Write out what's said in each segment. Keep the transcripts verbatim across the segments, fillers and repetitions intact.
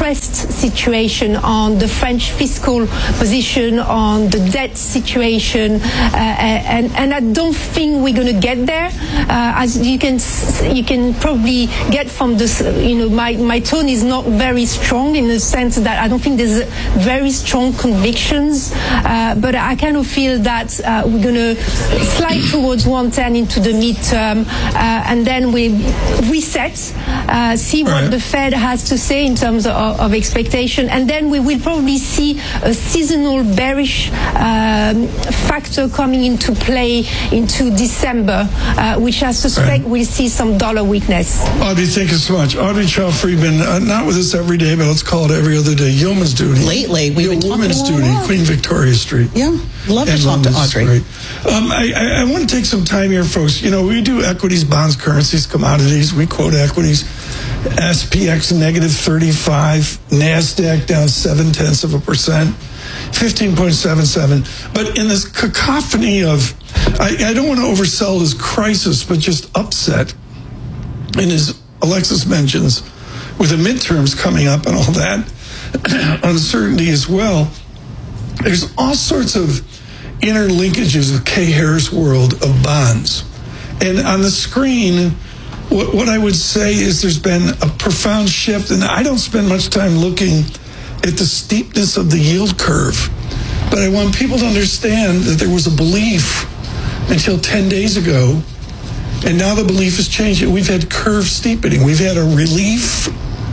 stressed situation on the French fiscal position, on the debt situation, uh, and, and I don't think we're going to get there. Uh, as you can you can probably get from this, you know, my, my tone is not very strong in the sense that I don't think there's very strong convictions, uh, but I kind of feel that uh, we're going to slide towards one ten into the midterm, uh, and then we reset, uh, see what right. the Fed has to say in terms of, of expectation, and then we will probably see a seasonal bearish um, factor coming into play into December, uh, which I suspect right. we'll see some dollar weakness. Audrey, thank you so much. Audrey Chow-Friedman, uh, not with us every day, but let's call it every other day. Yeoman's Duty. Lately, we've been talking Women's Duty, while. Queen Victoria Street. Yeah, love to and talk London's to Audrey. Great. Um, I, I, I want to take some time here, folks. You know, we do equities, bonds, currencies, commodities. We quote equities. S P X negative thirty-five, NASDAQ down seven tenths of a percent, fifteen point seven seven. But in this cacophony of, I, I don't want to oversell this crisis, but just upset, and as Alexis mentions, with the midterms coming up and all that, uncertainty as well, there's all sorts of interlinkages with Kay Hare's world of bonds. And on the screen, what, what I would say is there's been a profound shift, and I don't spend much time looking at the steepness of the yield curve, but I want people to understand that there was a belief until ten days ago, and now the belief has changed. We've had curve steepening. We've had a relief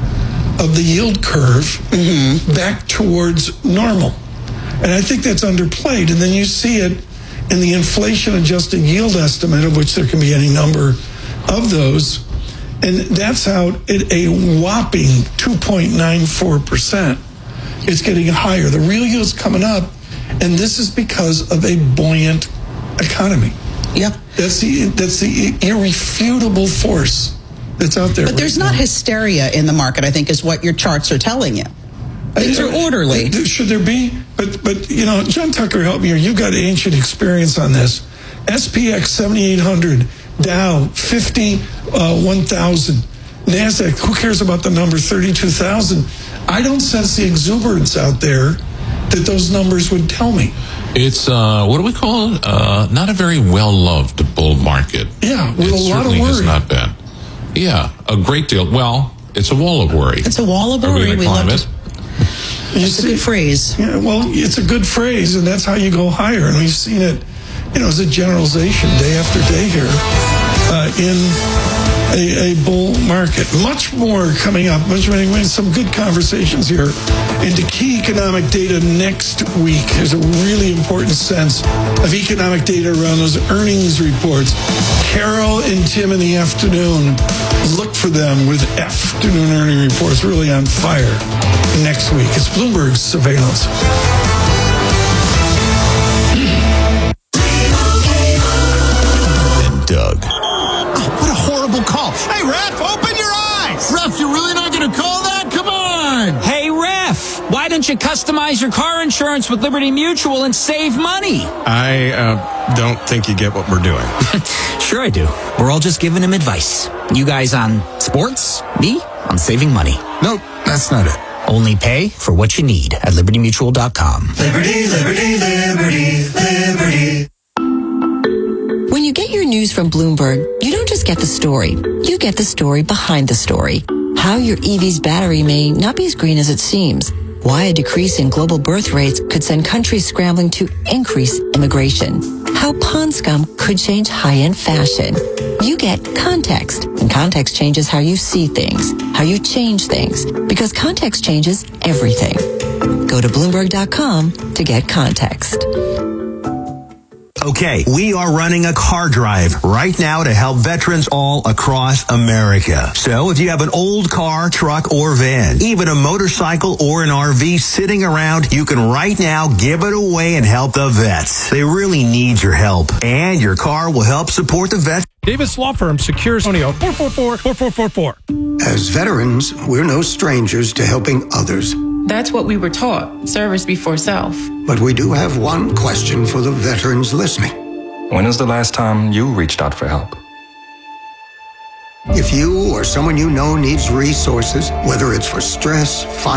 of the yield curve mm-hmm. back towards normal. And I think that's underplayed. And then you see it in the inflation-adjusted yield estimate, of which there can be any number of those. And that's out at a whopping two point nine four percent. It's getting higher. The real yield's coming up, and this is because of a buoyant economy. Yep. That's the that's the irrefutable force that's out there. But there's right not now. hysteria in the market, I think, is what your charts are telling you. Things are orderly. Should there be? But, but you know, John Tucker, help me here. You've got ancient experience on this. S P X seventy-eight hundred, Dow fifty-one thousand, NASDAQ, who cares about the number thirty-two thousand? I don't sense the exuberance out there that those numbers would tell me. It's, uh, what do we call it? Uh, not a very well-loved bull market. Yeah, with it a lot of certainly worry. has not been. Yeah, a great deal. Well, it's a wall of worry. It's a wall of Are we worry. going to We climb love it? to- That's a good phrase. Yeah, well, it's a good phrase, and that's how you go higher. And we've seen it, you know, as a generalization day after day here uh, in a, a bull market. Much more coming up. Much more, some good conversations here into key economic data next week. There's a really important sense of economic data around those earnings reports. Carol and Tim in the afternoon, look for them with afternoon earning reports really on fire next week. It's Bloomberg's Surveillance. And Doug. Oh, what a horrible call. Hey, Ref, open your eyes. Ref, you're really not going to call that? Come on. Hey, Ref, why don't you customize your car insurance with Liberty Mutual and save money? I uh, don't think you get what we're doing. Sure I do. We're all just giving him advice. You guys on sports, me on saving money. Nope, that's not it. Only pay for what you need at liberty mutual dot com. Liberty, liberty, liberty, liberty. When you get your news from Bloomberg, you don't just get the story. You get the story behind the story. How your E V's battery may not be as green as it seems. Why a decrease in global birth rates could send countries scrambling to increase immigration. How pond scum could change high-end fashion. You get context, and context changes how you see things, how you change things, because context changes everything. Go to Bloomberg dot com to get context. Okay, we are running a car drive right now to help veterans all across America. So if you have an old car, truck, or van, even a motorcycle or an R V sitting around, you can right now give it away and help the vets. They really need your help, and your car will help support the vets. Davis Law Firm secures Antonio four four four, four four four four. As veterans, we're no strangers to helping others. That's what we were taught, service before self. But we do have one question for the veterans listening. When was the last time you reached out for help? If you or someone you know needs resources, whether it's for stress,